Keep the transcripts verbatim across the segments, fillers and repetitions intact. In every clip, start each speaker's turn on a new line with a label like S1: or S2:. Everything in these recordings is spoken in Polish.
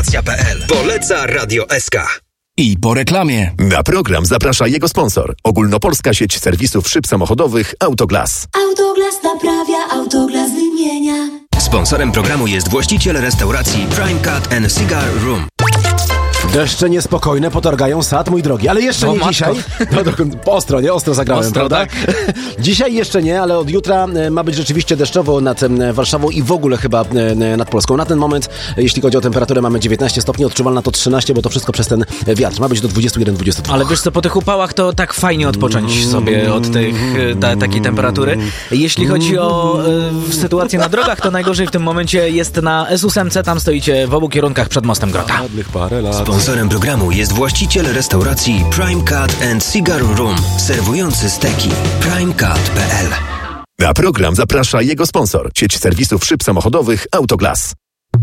S1: Stacja kropka pe el. Poleca Radio S K.
S2: I po reklamie.
S3: Na program zaprasza jego sponsor. Ogólnopolska sieć serwisów szyb samochodowych Autoglas.
S4: Autoglas naprawia, Autoglas wymienia.
S1: Sponsorem programu jest właściciel restauracji Prime Cut and Cigar Room.
S5: Deszcze niespokojne potargają sad, mój drogi, ale jeszcze
S2: O,
S5: nie
S2: matko.
S5: dzisiaj. No, to, ostro, nie? Ostro zagrałem,
S2: Ostro,
S5: prawda?
S2: tak.
S5: Dzisiaj jeszcze nie, ale od jutra e, ma być rzeczywiście deszczowo nad e, Warszawą i w ogóle chyba e, nad Polską. Na ten moment, e, jeśli chodzi o temperaturę, mamy dziewiętnaście stopni, odczuwalna to trzynaście, bo to wszystko przez ten wiatr. Ma być do dwudziestu jeden dwudziestu dwóch.
S2: Ale wiesz co, po tych upałach to tak fajnie odpocząć sobie od tych, ta, takiej temperatury. Jeśli chodzi o e, sytuację na drogach, to najgorzej w tym momencie jest na S osiem, tam stoicie w obu kierunkach przed mostem Grota.
S5: Ładnych parę lat.
S1: Sponsorem programu jest właściciel restauracji Prime Cut and Cigar Room, serwujący steki. prime cut kropka pe el.
S3: Na program zaprasza jego sponsor. Sieć serwisów szyb samochodowych Autoglas.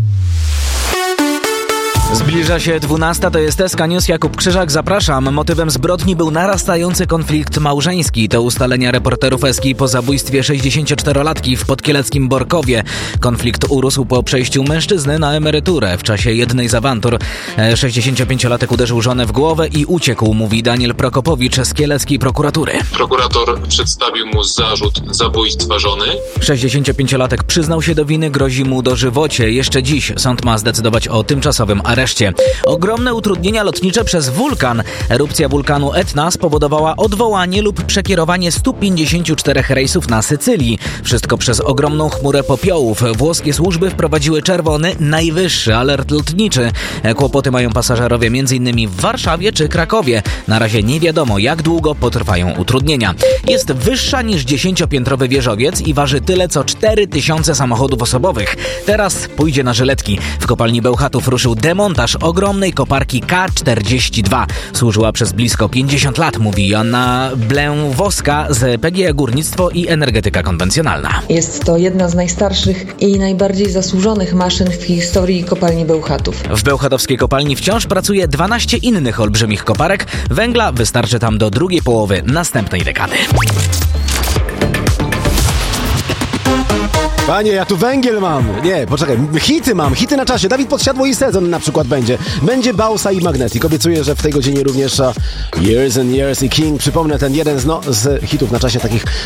S2: Zbliża się dwunasta, to jest S K News, Jakub Krzyżak, zapraszam. Motywem zbrodni był narastający konflikt małżeński. To ustalenia reporterów S K po zabójstwie sześćdziesięcioczterolatki w podkieleckim Borkowie. Konflikt urósł po przejściu mężczyzny na emeryturę. W czasie jednej z awantur sześćdziesięciopięciolatek uderzył żonę w głowę i uciekł, mówi Daniel Prokopowicz z kieleckiej prokuratury.
S6: Prokurator przedstawił mu zarzut zabójstwa żony.
S2: sześćdziesięciopięciolatek przyznał się do winy, grozi mu dożywocie. Jeszcze dziś sąd ma zdecydować o tymczasowym areszcie. Ogromne utrudnienia lotnicze przez wulkan. Erupcja wulkanu Etna spowodowała odwołanie lub przekierowanie stu pięćdziesięciu czterech rejsów na Sycylii. Wszystko przez ogromną chmurę popiołów. Włoskie służby wprowadziły czerwony, najwyższy alert lotniczy. Kłopoty mają pasażerowie m.in. w Warszawie czy Krakowie. Na razie nie wiadomo, jak długo potrwają utrudnienia. Jest wyższa niż dziesięciopiętrowy wieżowiec i waży tyle co cztery tysiące samochodów osobowych. Teraz pójdzie na żyletki. W kopalni Bełchatów ruszył demontaż ogromnej koparki K czterdzieści dwa. Służyła przez blisko pięćdziesiąt lat, mówi Joanna Blęwoska z P G E Górnictwo i Energetyka Konwencjonalna.
S7: Jest to jedna z najstarszych i najbardziej zasłużonych maszyn w historii kopalni Bełchatów.
S2: W bełchatowskiej kopalni wciąż pracuje dwanaście innych olbrzymich koparek. Węgla wystarczy tam do drugiej połowy następnej dekady.
S5: Panie, ja tu węgiel mam. Nie, poczekaj, hity mam, hity na czasie. Dawid Podsiadło i Sezon na przykład będzie. Będzie Bausa i Magnetic. Obiecuję, że w tej godzinie również uh, Years and Years i King. Przypomnę ten jeden z, no, z hitów na czasie takich